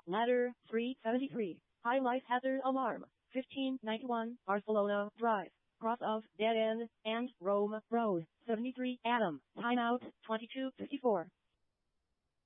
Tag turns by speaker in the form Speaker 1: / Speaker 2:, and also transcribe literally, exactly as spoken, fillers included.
Speaker 1: Ladder three seventy-three. High life hazard alarm. fifteen ninety-one Barcelona Drive. Cross of Dead End and Rome Road. seventy-three Adam. Timeout twenty-two fifty-four.